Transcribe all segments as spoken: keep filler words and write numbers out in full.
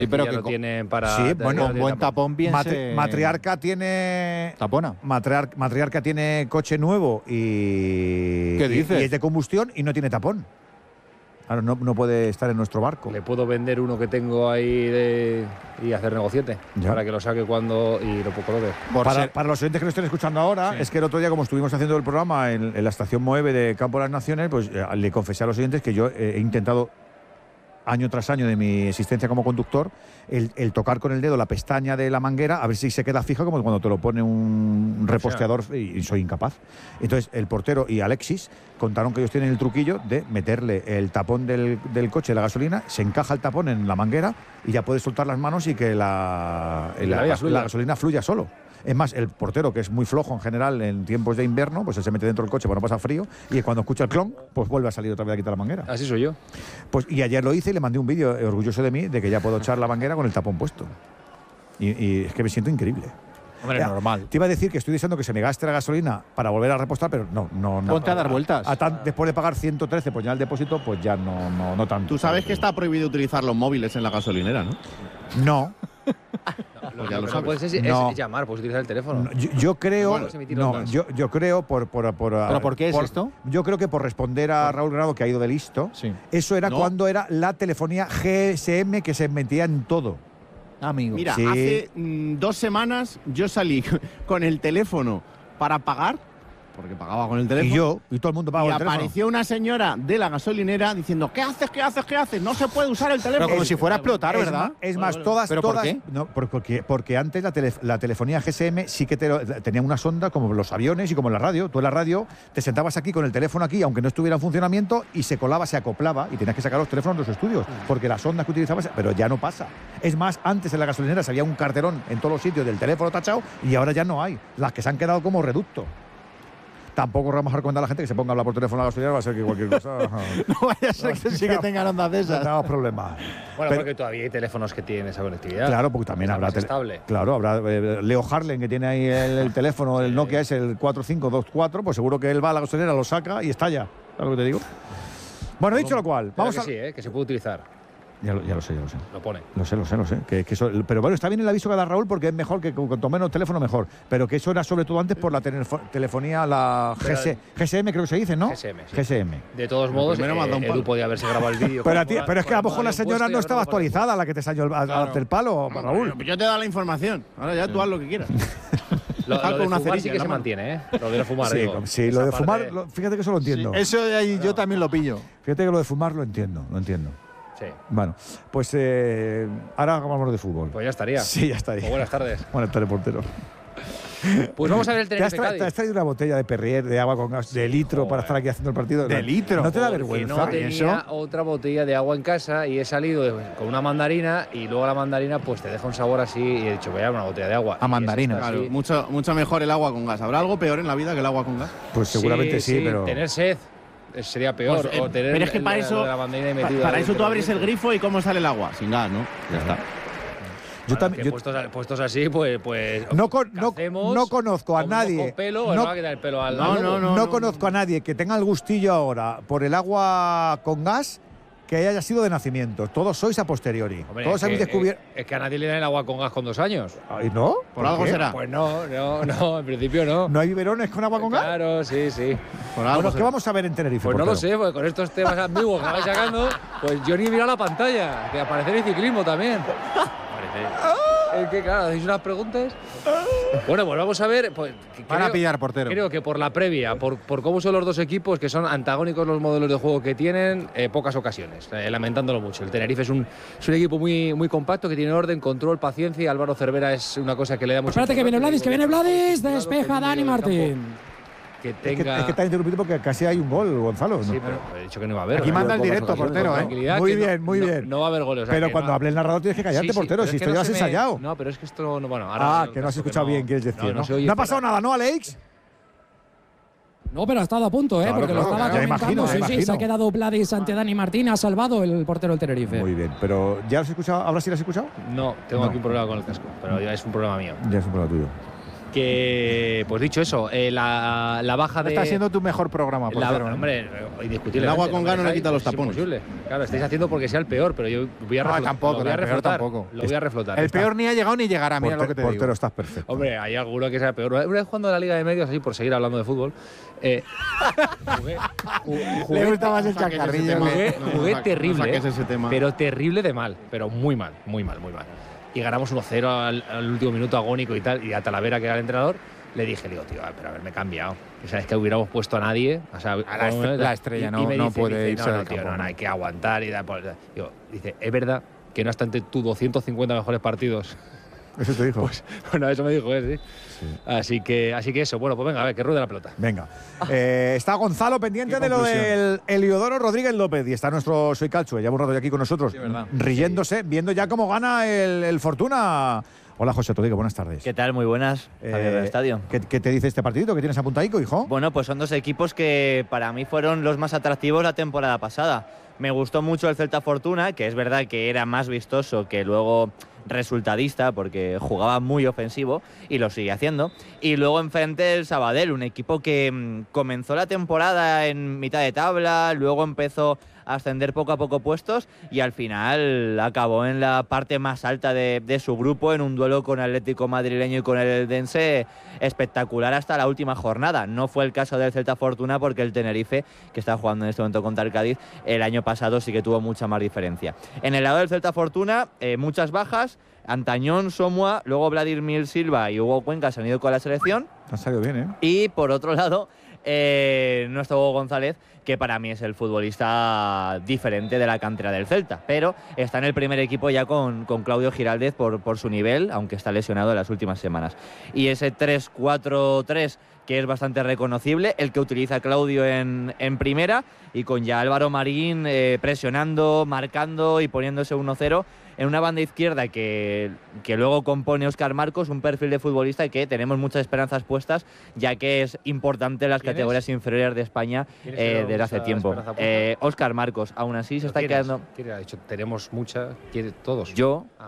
Sí, pero que lo tienen para. Sí, bueno, un buen tapón bien. Matri se... Matriarca tiene. Tapona. Matriar Matriarca tiene coche nuevo y. ¿Qué dices? Y, y es de combustión y no tiene tapón. Claro, no, no puede estar en nuestro barco. Le puedo vender uno que tengo ahí de, y hacer negociete Ya. para que lo saque cuando y lo coloque. Para, para los oyentes que lo estén escuchando ahora, Sí. es que el otro día, como estuvimos haciendo el programa en, en la estación Moeve de Campo de las Naciones, pues eh, le confesé a los oyentes que yo eh, he intentado año tras año de mi existencia como conductor, el, el tocar con el dedo la pestaña de la manguera a ver si se queda fija, como cuando te lo pone un reposteador, y, y soy incapaz. Entonces el portero y Alexis contaron que ellos tienen el truquillo de meterle el tapón del, del coche, la gasolina, se encaja el tapón en la manguera y ya puedes soltar las manos y que la, Y la, la la, fluya. la gasolina fluya solo. Es más, el portero, que es muy flojo en general en tiempos de invierno, pues él se mete dentro del coche para no pasar frío y cuando escucha el clon, pues vuelve a salir otra vez a quitar la manguera. Así soy yo. Pues, y ayer lo hice y le mandé un vídeo eh, orgulloso de mí de que ya puedo echar la manguera con el tapón puesto. Y, y es que me siento increíble. Hombre, Ya, normal. Te iba a decir que estoy deseando que se me gaste la gasolina para volver a repostar, pero no, no, no. Ponte a dar vueltas. A tan- después de pagar ciento trece por llenar el depósito, pues ya no, no, no tanto. Tú sabes que está prohibido utilizar los móviles en la gasolinera, ¿no? No. Lo ya que lo no sabes. puedes es, es No. llamar, puedes utilizar el teléfono. No, yo, yo creo, Bueno, se emitir no, ondas. yo, yo creo por, por, por ¿Pero por qué es esto? Yo creo que por responder a Raúl Granado, que ha ido de listo. Sí. Eso era No. cuando era la telefonía G S M que se metía en todo. Amigo. Mira, Sí. hace mm, dos semanas yo salí con el teléfono para pagar, porque pagaba con el teléfono. Y yo, y todo el mundo paga y el teléfono. apareció una señora de la gasolinera diciendo: ¿qué haces? ¿Qué haces? ¿Qué haces? No se puede usar el teléfono. Pero como si fuera a explotar, Es ¿verdad? ma- Es más, Bueno, todas, ¿pero por todas, qué? no, por- porque, porque antes la, tele- la telefonía G S M sí que te lo- tenía una sonda como los aviones y como en la radio. Tú en la radio te sentabas aquí con el teléfono aquí, aunque no estuviera en funcionamiento, y se colaba, se acoplaba y tenías que sacar los teléfonos de los estudios, porque las ondas que utilizabas, pero ya no pasa. Es más, antes en la gasolinera había un carterón en todos los sitios del teléfono tachado y ahora ya no hay. Las que se han quedado como reducto. Tampoco vamos a recomendar a la gente que se ponga a hablar por teléfono a la gasolinera, va a ser que cualquier cosa. No vaya a ser que sí que tengan ondas de esas. Tenemos problemas. Bueno, Pero- porque todavía hay teléfonos que tienen esa conectividad. Claro, porque también Está habrá. más tele- estable. Claro, habrá. eh, Leo Harlen, que tiene ahí el, el teléfono, el Nokia es el cuatro cinco dos cuatro, pues seguro que él va a la gasolinera, lo saca y estalla. ¿Sabes lo que te digo? Bueno, dicho lo cual, Pero vamos que a. sí, ¿eh? Que se puede utilizar. Ya lo, ya lo sé, ya lo sé. Lo pone. Lo sé, lo sé, lo sé. Que, que eso- pero bueno, está bien el aviso que da Raúl porque es mejor que con- cuanto menos teléfono mejor. Pero que eso era sobre todo antes por la telefo- telefonía, la G S G S M creo que se dice, ¿no? G S M, sí. G S M. De todos modos, primero me ha dado un eh, palo. Edu podía haberse grabado el vídeo. Pero, a con- ti- pero es que a lo mejor la con el señora puesto y no estaba haberlo puesto. actualizada, la que te salió el, a- Claro. el palo, Raúl. Yo te he dado la información. Ahora ya tú haz lo que quieras. Lo, Dejar lo con de una fumar sí cerilla que en la se mano. mantiene, ¿eh? Lo de no fumar, Sí, digo. com- sí, lo Esa de parte- fumar, lo- fíjate que eso lo entiendo. Eso de ahí yo también lo pillo. Fíjate que lo de fumar lo entiendo, lo entiendo. Sí. Bueno, pues eh, ahora hablamos de fútbol. Pues ya estaría. Sí, ya estaría. Pues buenas tardes. Buenas tardes, portero. Pues vamos a ver el ¿Te has, Tenerife tra- Cádiz. te has traído una botella de Perrier de agua con gas de litro para estar aquí haciendo el partido? ¿De No. litro? ¿No te da Porque vergüenza? no tenía otra botella de agua en casa y he salido de- con una mandarina y luego la mandarina pues te deja un sabor así y he dicho voy a dar una botella de agua. A Y mandarina. es así. Claro, mucho, mucho mejor el agua con gas. ¿Habrá algo peor en la vida que el agua con gas? Pues seguramente sí, pero. Tener sed eh, sería peor. Pues, eh, o tener pero es que el- para lo eso, de la mandarina y pa- metida para ahí eso tú dentro abres del el grifo y cómo sale el agua. Sin gas, ¿no? Ya está. Yo Bueno, también. que yo- puestos, a- puestos así, pues. pues No con- no- cacemos, no conozco a comemos nadie. Con pelo, No- no va a quitar el pelo al. No, al no, lobo. no, no, conozco a nadie que tenga el gustillo ahora por el agua con gas que haya sido de nacimiento. Todos sois a posteriori. Hombre, Todos es habéis que- descubierto. Es que a nadie le dan el agua con gas con dos años. Ay, ¿no? Por algo qué? será. Pues no, no, no, en principio no. ¿No hay biberones con agua con gas? Claro, sí, sí. Por algo Bueno, ¿qué será. vamos a ver en Tenerife? Pues no lo portero? sé, porque con estos temas ambiguos que vais sacando, pues yo ni he mirado la pantalla, que aparece el ciclismo también. Es que claro, hacéis unas preguntas. Bueno, pues vamos a ver. Pues, que Van a creo- pillar portero. Creo que por la previa, por, por cómo son los dos equipos, que son antagónicos los modelos de juego que tienen, eh, pocas ocasiones, eh, lamentándolo mucho. El Tenerife es un, es un equipo muy, muy compacto, que tiene orden, control, paciencia, y Álvaro Cervera es una cosa que le da mucho. Espérate que viene Vladis, que viene Vladis, despeja Dani Martín. Que Es que, tenga. es que te han interrumpido porque casi hay un gol, Gonzalo. ¿no? Sí, pero he dicho que no iba a haber. Aquí ¿no? manda el Pocas directo, ocasiones, portero, con ¿eh? tranquilidad, Muy que no- bien, muy no- bien. No va a haber goles. o sea, Pero que cuando no- hable el narrador tienes que callarte, Sí, sí, portero. pero Si es que esto no ya has se me- ensayado. No, pero es que esto no. Bueno, ahora. Ah, que no has escuchado bien, quieres decir, ¿no? No, se oye, No ha pasado espera. nada, ¿no, Alex? No, pero ha estado a punto, ¿eh? Claro, porque claro, lo estaba ya comentando. imagino, sí, ya sí, imagino. se ha quedado Vladis ante Dani Martín, ha salvado el portero del Tenerife. Muy bien, pero ¿ya lo has escuchado? ¿Ahora sí lo has escuchado? No, tengo No. aquí un problema con el casco, pero ya es un problema mío. Ya es un problema tuyo. que, pues dicho eso, eh, la, la baja de... Está siendo tu mejor programa, por la, cero, ¿eh? Hombre, indiscutible. El agua con gano le quita los tapones. Es imposible. Claro, estáis haciendo porque sea el peor, pero yo voy a, No, reflotar, tampoco, lo voy a el peor reflotar. tampoco. Lo voy a reflotar. El Está. peor ni ha llegado ni llegará, mira Porte- lo que te portero digo. estás perfecto. Hombre, hay alguno que sea peor. Una vez jugando a la Liga de Medios, así por seguir hablando de fútbol, eh, jugué, ju- jugué- Le gusta más el saques ese chacarrillo. tema. jugué, No, no jugué sa- no terrible, saques eh, ese tema. pero terrible de mal, pero muy mal, muy mal, muy mal. Y ganamos uno cero al, al último minuto agónico y tal, y a Talavera, que era el entrenador, le dije, le digo, tío, pero haberme cambiado. O sea, es que hubiéramos puesto a nadie. O sea, A la, estre- la estrella y- no, y me no dice, puede dice, irse no, no, del tío, campo. no, no, hay que aguantar y da, pues, digo, dice, es verdad que no hasta ante tus doscientos cincuenta mejores partidos. Eso te dijo. Pues, bueno, eso me dijo él, sí. Así que, así que eso, bueno, pues venga, a ver, que ruede la pelota. Venga. Eh, está Gonzalo pendiente Qué de lo conclusión. del Heliodoro Rodríguez López y está nuestro Soy Calcho, lleva un rato ya aquí con nosotros, verdad. riéndose, viendo ya cómo gana el, el Fortuna. Hola, José Rodríguez, buenas tardes. ¿Qué tal? Muy buenas. Eh, Javier del Estadio. ¿qué, qué te dice este partidito que tienes apuntadico, hijo? Bueno, pues son dos equipos que para mí fueron los más atractivos la temporada pasada. Me gustó mucho el Celta Fortuna, que es verdad que era más vistoso que luego resultadista, porque jugaba muy ofensivo y lo sigue haciendo. Y luego enfrente el Sabadell, un equipo que mmm, comenzó la temporada en mitad de tabla, luego empezó a ascender poco a poco puestos y al final acabó en la parte más alta de, de su grupo en un duelo con Atlético Madrileño y con el Eldense espectacular hasta la última jornada. No fue el caso del Celta Fortuna porque el Tenerife, que está jugando en este momento contra el Cádiz, el año pasado sí que tuvo mucha más diferencia. En el lado del Celta Fortuna, eh, muchas bajas. Antañón, Somua, luego Vladimir Silva y Hugo Cuenca se han ido con la selección. Te ha salido bien, ¿eh? Y por otro lado, eh, nuestro Hugo González, que para mí es el futbolista diferente de la cantera del Celta, pero está en el primer equipo ya con, con Claudio Giraldez por, por su nivel, aunque está lesionado en las últimas semanas. Y ese tres cuatro tres, que es bastante reconocible, el que utiliza Claudio en, en primera, y con ya Álvaro Marín eh, presionando, marcando y poniéndose uno cero, en una banda izquierda que, que luego compone Óscar Marcos, un perfil de futbolista que tenemos muchas esperanzas puestas, ya que es importante en las ¿Quién categorías es? inferiores de España ¿Quién es eh, el desde hace mucha tiempo. esperanza puesta? Eh, Óscar Marcos, aún así se está ¿Quién es? quedando ¿Quién ha dicho? Tenemos mucha, quiere todos. yo Ah.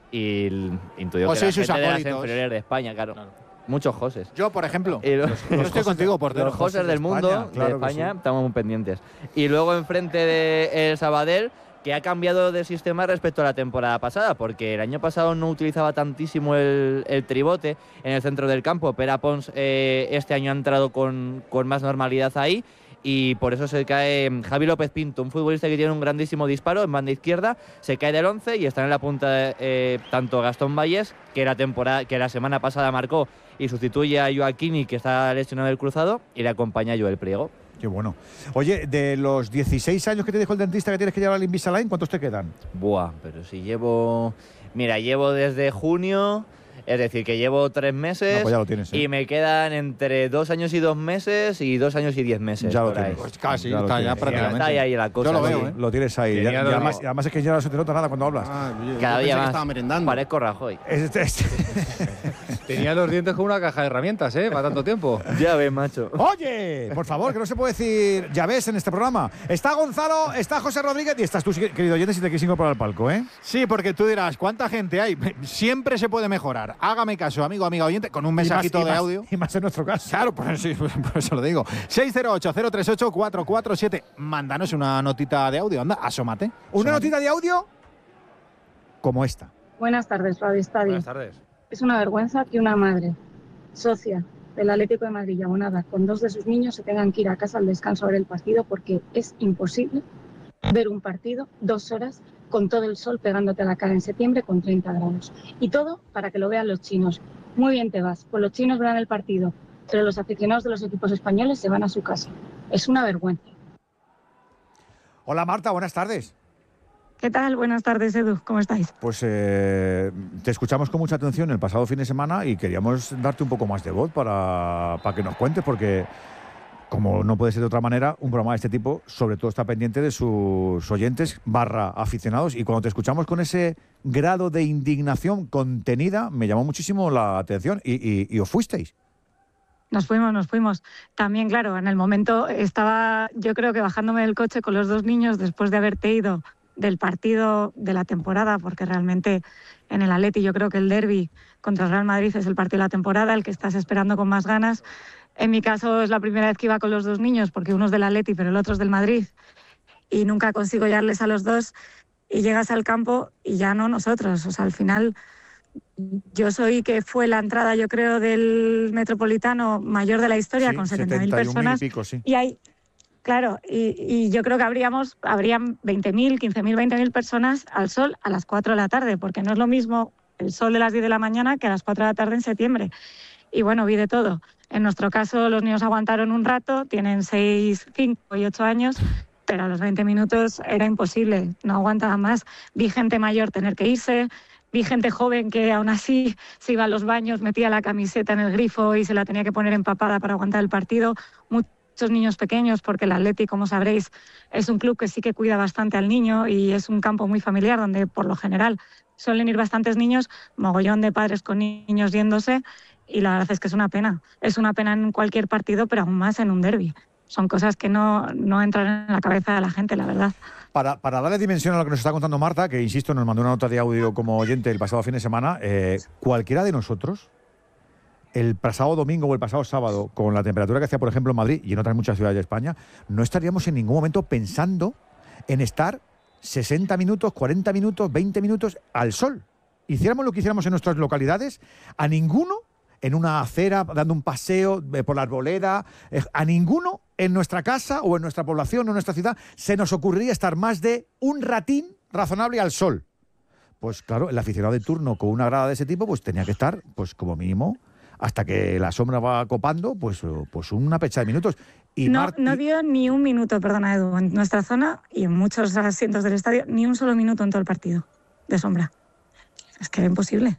y el, intuyo José que la y sus gente de las acólitos. inferiores de España, claro. Muchos Joses. Yo, por ejemplo. Y lo- Yo estoy contigo, portero. los Joses de del España, mundo, claro de que España, sí. estamos muy pendientes. Y luego enfrente de el Sabadell, que ha cambiado de sistema respecto a la temporada pasada, porque el año pasado no utilizaba tantísimo el, el tribote en el centro del campo. Pera Pons eh, este año ha entrado con, con más normalidad ahí, y por eso se cae Javi López Pinto, un futbolista que tiene un grandísimo disparo en banda izquierda, se cae del once y está en la punta eh, tanto Gastón Valles, que la temporada que la semana pasada marcó y sustituye a Joaquini, que está lesionado del cruzado, y le acompaña Joel Priego. Qué bueno. Oye, de los dieciséis años que te dijo el dentista que tienes que llevar al Invisalign, ¿cuántos te quedan? Buah, pero si llevo... Mira, llevo desde junio, es decir, que llevo tres meses No, pues ya lo tienes, ¿eh? y me quedan entre dos años y dos meses y dos años y diez meses. Ya lo por ahí. tienes. Pues casi, Ya lo está ya tienes. prácticamente. Está ahí, ahí la cosa. Yo lo sí. veo, ¿eh? Lo tienes ahí. Tenía Ya- y dos- además, y además es que ya no se te nota nada cuando hablas. Ah, yo- yo Cada pensé día que más. estaba merendando. Parezco Rajoy. Este- este- Tenía los dientes como una caja de herramientas, ¿eh? Para tanto tiempo. Ya ves, macho. Oye, por favor, que no se puede decir ya ves en este programa. Está Gonzalo, está José Rodríguez y estás tú, querido oyente, si te quieres incorporar al palco, ¿eh? Sí, porque tú dirás, ¿cuánta gente hay? Siempre se puede mejorar. Hágame caso, amigo, amiga oyente, con un mensajito Y más- y de más- audio. Y más en nuestro caso. Claro, pues sí, por eso lo digo. seis cero ocho, cero tres ocho, cuatro cuatro siete. Mándanos una notita de audio, anda, asómate. Una Asómate. notita de audio como esta. Buenas tardes, Radio Estadio. Buenas tardes. Es una vergüenza que una madre, socia del Atlético de Madrid y abonada con dos de sus niños, se tengan que ir a casa al descanso a ver el partido, porque es imposible ver un partido dos horas con todo el sol pegándote a la cara en septiembre con treinta grados. Y todo para que lo vean los chinos. Muy bien te vas, pues los chinos verán el partido, pero los aficionados de los equipos españoles se van a su casa. Es una vergüenza. Hola Marta, buenas tardes. ¿Qué tal? Buenas tardes, Edu. ¿Cómo estáis? Pues eh, te escuchamos con mucha atención el pasado fin de semana y queríamos darte un poco más de voz para, para que nos cuentes, porque como no puede ser de otra manera, un programa de este tipo sobre todo está pendiente de sus oyentes barra aficionados, y cuando te escuchamos con ese grado de indignación contenida me llamó muchísimo la atención y, y, y os fuisteis. Nos fuimos, nos fuimos. También, claro, en el momento estaba, yo creo que bajándome del coche con los dos niños después de haberte ido del partido de la temporada, porque realmente en el Atleti yo creo que el derbi contra el Real Madrid es el partido de la temporada, el que estás esperando con más ganas. En mi caso es la primera vez que iba con los dos niños, porque uno es del Atleti pero el otro es del Madrid, y nunca consigo llevarles a los dos, y llegas al campo y ya no nosotros. O sea, al final yo soy que fue la entrada, yo creo, del Metropolitano mayor de la historia, Sí, con setenta mil setenta y un mil personas. y pico, sí. Y hay, claro, y, y yo creo que habríamos, habrían veinte mil, quince mil, veinte mil personas al sol a las cuatro de la tarde, porque no es lo mismo el sol de las diez de la mañana que a las cuatro de la tarde en septiembre. Y bueno, vi de todo. En nuestro caso, los niños aguantaron un rato, tienen seis, cinco y ocho años, pero a los veinte minutos era imposible, no aguantaban más. Vi gente mayor tener que irse, vi gente joven que aún así se iba a los baños, metía la camiseta en el grifo y se la tenía que poner empapada para aguantar el partido. Muchos niños pequeños, porque el Atleti, como sabréis, es un club que sí que cuida bastante al niño y es un campo muy familiar donde por lo general suelen ir bastantes niños, mogollón de padres con niños yéndose, y la verdad es que es una pena. Es una pena en cualquier partido, pero aún más en un derbi. Son cosas que no, no entran en la cabeza de la gente, la verdad. Para, para darle dimensión a lo que nos está contando Marta, que insisto, nos mandó una nota de audio como oyente el pasado fin de semana, eh, cualquiera de nosotros, el pasado domingo o el pasado sábado, con la temperatura que hacía, por ejemplo, en Madrid y en otras muchas ciudades de España, no estaríamos en ningún momento pensando en estar sesenta minutos, cuarenta minutos, veinte minutos al sol. Hiciéramos lo que hiciéramos en nuestras localidades, a ninguno, en una acera, dando un paseo eh, por la arboleda, eh, a ninguno en nuestra casa o en nuestra población o en nuestra ciudad se nos ocurriría estar más de un ratín razonable al sol. Pues claro, el aficionado de turno con una grada de ese tipo pues tenía que estar, pues como mínimo, hasta que la sombra va copando, pues, pues una pecha de minutos. Y no, Mart- no dio ni un minuto, perdona Edu, en nuestra zona y en muchos asientos del estadio, ni un solo minuto en todo el partido de sombra. Es que era imposible.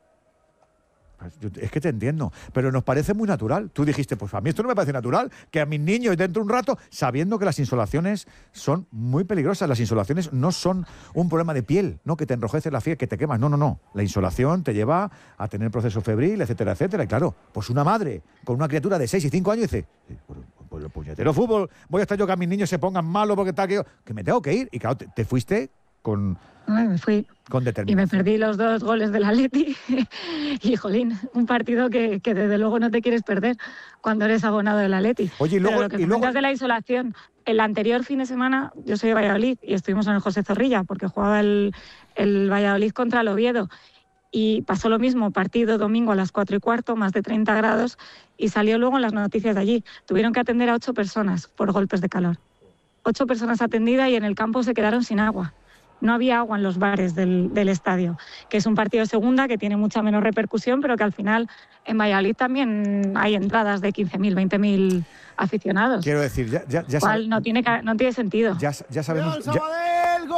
Es que te entiendo, pero nos parece muy natural. Tú dijiste, pues a mí esto no me parece natural, que a mis niños dentro de un rato, sabiendo que las insolaciones son muy peligrosas. Las insolaciones no son un problema de piel, no que te enrojeces la piel, que te quemas. No, no, no. La insolación te lleva a tener proceso febril, etcétera, etcétera. Y claro, pues una madre con una criatura de seis y cinco años dice, pues, pues el puñetero fútbol, voy a estar yo que a mis niños se pongan malos porque tal, que yo, que me tengo que ir. Y claro, te, te fuiste con... Ay, me fui con y me determinación. perdí los dos goles del Atleti y jolín, un partido que, que desde luego no te quieres perder cuando eres abonado del Atleti. Oye, y luego- Pero lo que y luego- comentas de la insolación, el anterior fin de semana yo soy de Valladolid y estuvimos en el José Zorrilla porque jugaba el, el Valladolid contra el Oviedo y pasó lo mismo, partido domingo a las cuatro y cuarto, más de treinta grados, y salió luego en las noticias de allí. Tuvieron que atender a ocho personas por golpes de calor. Ocho personas atendidas y en el campo se quedaron sin agua. No había agua en los bares del, del estadio, que es un partido de segunda que tiene mucha menos repercusión, pero que al final en Valladolid también hay entradas de quince mil, veinte mil aficionados. Quiero decir, ya, ya, ya, Cual sab- no tiene, ca- no tiene sentido. ya, ya sabemos... ya-